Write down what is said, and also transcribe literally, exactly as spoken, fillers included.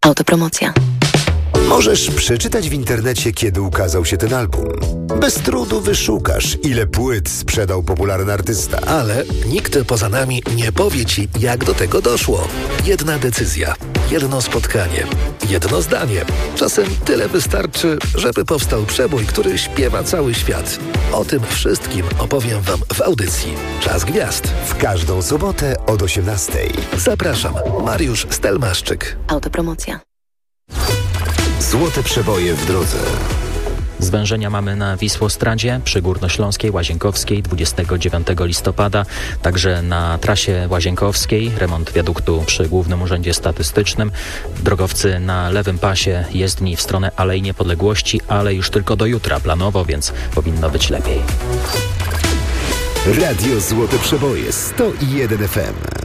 Autopromocja. Możesz przeczytać w internecie, kiedy ukazał się ten album. Bez trudu wyszukasz, ile płyt sprzedał popularny artysta. Ale nikt poza nami nie powie Ci, jak do tego doszło. Jedna decyzja, jedno spotkanie, jedno zdanie. Czasem tyle wystarczy, żeby powstał przebój, który śpiewa cały świat. O tym wszystkim opowiem Wam w audycji Czas Gwiazd. W każdą sobotę od osiemnastej. Zapraszam, Mariusz Stelmaszczyk. Autopromocja. Złote przeboje w drodze. Zwężenia mamy na Wisłostradzie przy Górnośląskiej, Łazienkowskiej dwudziestego dziewiątego listopada, także na trasie łazienkowskiej remont wiaduktu przy Głównym Urzędzie Statystycznym. Drogowcy na lewym pasie jezdni w stronę Alei Niepodległości, ale już tylko do jutra planowo, więc powinno być lepiej. Radio Złote Przeboje sto jeden F M.